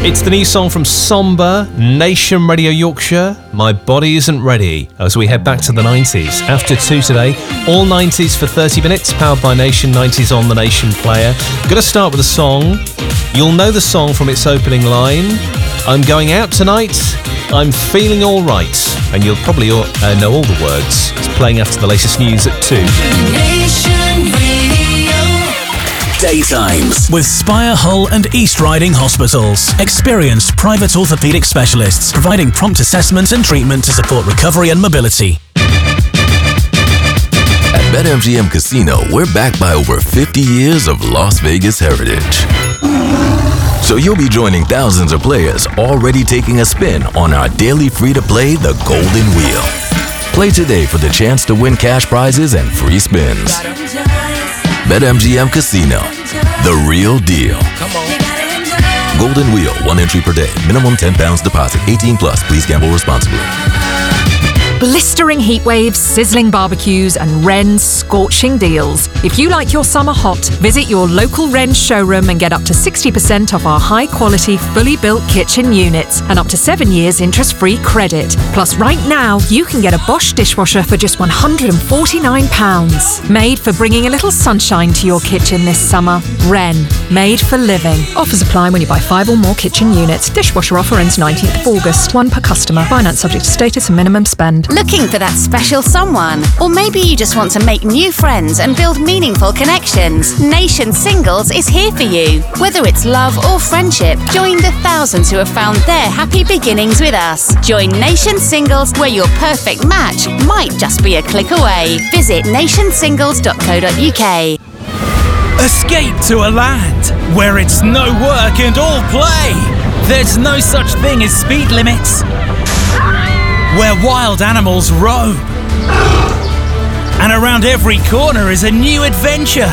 It's the new song from Somber, Nation Radio Yorkshire, My Body Isn't Ready, as we head back to the 90s. After 2 today, all 90s for 30 minutes, powered by Nation 90s on the Nation player. Going to start with a song. You'll know the song from its opening line. I'm going out tonight, I'm feeling all right. And you'll probably know all the words. It's playing after the latest news at 2. Nation Radio. Daytimes with Spire, Hull and East Riding Hospitals. Experienced private orthopaedic specialists providing prompt assessment and treatment to support recovery and mobility. At BetMGM Casino, we're backed by over 50 years of Las Vegas heritage. So you'll be joining thousands of players already taking a spin on our daily free-to-play The Golden Wheel. Play today for the chance to win cash prizes and free spins. BetMGM Casino, the real deal. Golden Wheel, 1 entry per day. Minimum £10 deposit. 18 plus. Please gamble responsibly. Blistering heat waves, sizzling barbecues and Wren's scorching deals. If you like your summer hot, visit your local Wren's showroom and get up to 60% off our high-quality, fully built kitchen units and up to 7 years interest-free credit. Plus, right now, you can get a Bosch dishwasher for just £149. Made for bringing a little sunshine to your kitchen this summer. Wren, made for living. Offers apply when you buy 5 or more kitchen units. Dishwasher offer ends 19th of August. 1 per customer. Finance subject to status and minimum spend. Looking for that special someone? Or maybe you just want to make new friends and build meaningful connections? Nation Singles is here for you. Whether it's love or friendship, join the thousands who have found their happy beginnings with us. Join Nation Singles, where your perfect match might just be a click away. Visit nationsingles.co.uk. Escape to a land where it's no work and all play. There's no such thing as speed limits. Where wild animals roam. And around every corner is a new adventure.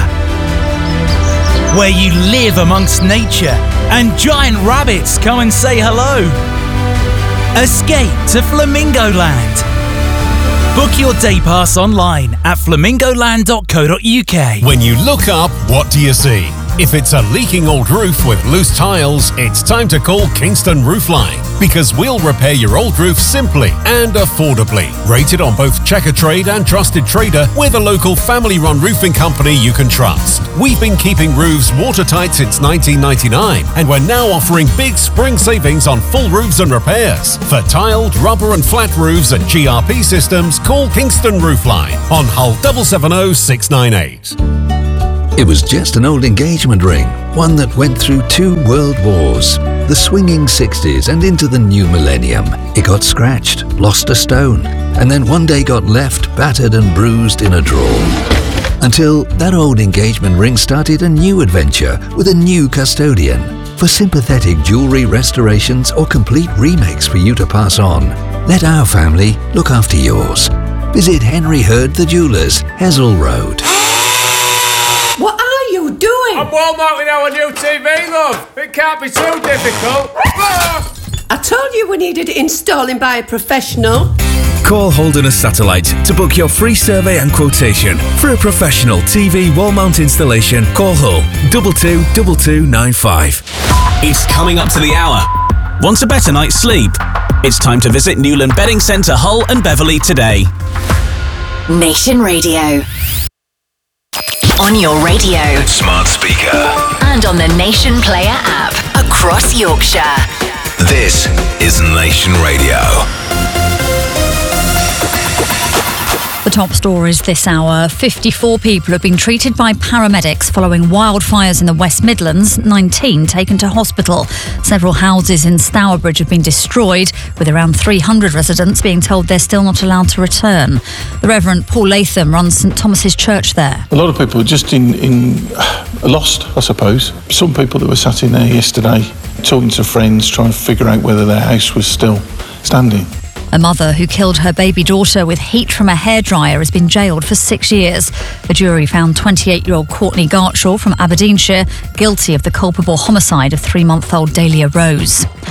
Where you live amongst nature and giant rabbits come and say hello. Escape to Flamingo Land. Book your day pass online at flamingoland.co.uk. When you look up, what do you see? If it's a leaking old roof with loose tiles, it's time to call Kingston Roofline, because we'll repair your old roof simply and affordably. Rated on both Checkatrade and Trusted Trader, we're the local family-run roofing company you can trust. We've been keeping roofs watertight since 1999, and we're now offering big spring savings on full roofs and repairs. For tiled, rubber and flat roofs and GRP systems, call Kingston Roofline on Hull 770 698. It was just an old engagement ring, one that went through 2 world wars, the swinging 60s and into the new millennium. It got scratched, lost a stone, and then one day got left battered and bruised in a drawer. Until that old engagement ring started a new adventure with a new custodian for sympathetic jewellery restorations or complete remakes for you to pass on. Let our family look after yours. Visit Henry Hurd the Jewellers, Hessel Road. What are you doing? I'm wall mounting our new TV, love. It can't be too difficult. I told you we needed it installing by a professional. Call Holderness Satellite to book your free survey and quotation. For a professional TV wall mount installation, call Hull 222295. It's coming up to the hour. Want a better night's sleep? It's time to visit Newland Bedding Centre, Hull and Beverley today. Nation Radio. On your radio, Smart speaker, and on the Nation Player app across Yorkshire. this is Nation Radio. The top stories this hour. 54 people have been treated by paramedics following wildfires in the West Midlands, 19 taken to hospital. Several houses in Stourbridge have been destroyed, with around 300 residents being told they're still not allowed to return. The Reverend Paul Latham runs St Thomas's Church there. A lot of people are just lost, I suppose. Some people that were sat in there yesterday talking to friends, trying to figure out whether their house was still standing. A mother who killed her baby daughter with heat from a hairdryer has been jailed for 6 years. A jury found 28-year-old Courtney Gartshaw from Aberdeenshire guilty of the culpable homicide of 3-month-old Dahlia Rose.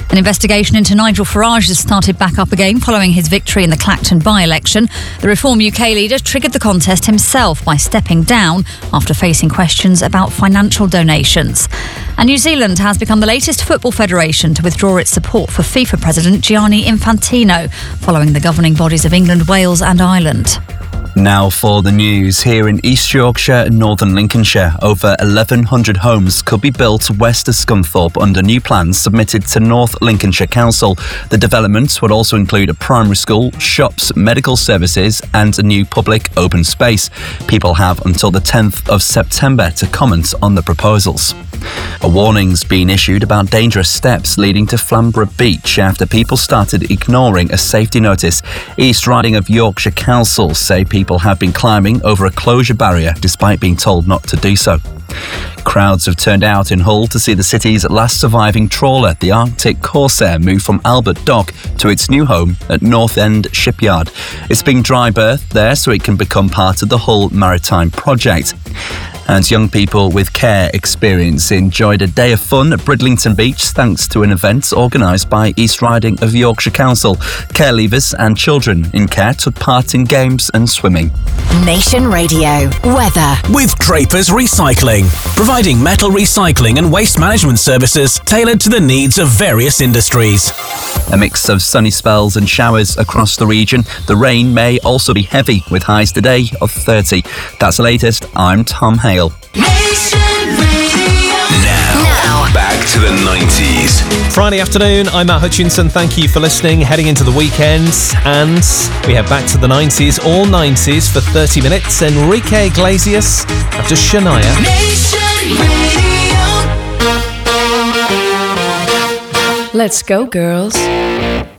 An investigation into Nigel Farage has started back up again following his victory in the Clacton by-election. The Reform UK leader triggered the contest himself by stepping down after facing questions about financial donations. And New Zealand has become the latest football federation to withdraw its support for FIFA President Gianni Infantino, following the governing bodies of England, Wales and Ireland. Now for the news. Here in East Yorkshire and Northern Lincolnshire, over 1,100 homes could be built west of Scunthorpe under new plans submitted to North Lincolnshire Council. The development would also include a primary school, shops, medical services and a new public open space. People have until the 10th of September to comment on the proposals. A warning's been issued about dangerous steps leading to Flamborough Beach after people started ignoring a safety notice. East Riding of Yorkshire Council say people have been climbing over a closure barrier despite being told not to do so. Crowds have turned out in Hull to see the city's last surviving trawler, the Arctic Corsair, move from Albert Dock to its new home at North End Shipyard. It's being dry berthed there so it can become part of the Hull Maritime Project. And young people with care experience enjoyed a day of fun at Bridlington Beach thanks to an event organised by East Riding of Yorkshire Council. Care leavers and children in care took part in games and swimming. Nation Radio weather with Drapers Recycling, providing metal recycling and waste management services tailored to the needs of various industries. A mix of sunny spells and showers across the region. The rain may also be heavy with highs today of 30. That's the latest. I'm Tom Hale. Nation Radio. Now, back to the 90s. Friday afternoon, I'm Matt Hutchinson. Thank you for listening. Heading into the weekend, and we head back to the 90s, all 90s for 30 minutes. Enrique Iglesias after Shania. Nation Radio. Let's go, girls.